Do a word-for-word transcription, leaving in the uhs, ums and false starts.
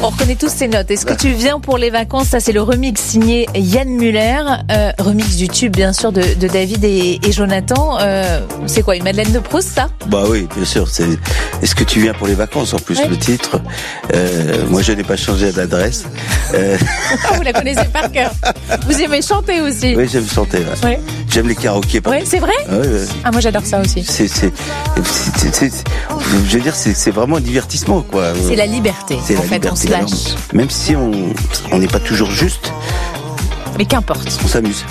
On reconnaît tous ces notes. Est-ce que tu viens pour les vacances? Ça, c'est le remix signé Yann Muller. Euh, remix du tube, bien sûr, de, de David et, et Jonathan. Euh, c'est quoi, une Madeleine de Proust, ça? Bah oui, bien sûr. C'est... Est-ce que tu viens pour les vacances? En plus, ouais. Le titre. Euh, moi, je n'ai pas changé d'adresse. Euh... Ah, vous la connaissez par cœur. Vous aimez chanter aussi? Oui, j'aime chanter. Ouais. Ouais. J'aime les karaokés. Oui, c'est vrai. Ah, ouais, ouais. Ah, moi, j'adore ça aussi. C'est, c'est, c'est, c'est, c'est, je veux dire, c'est, c'est vraiment un divertissement, quoi. C'est la liberté. C'est en la fait, liberté. on se lâche. Même si on on n'est pas toujours juste. Mais qu'importe. On s'amuse.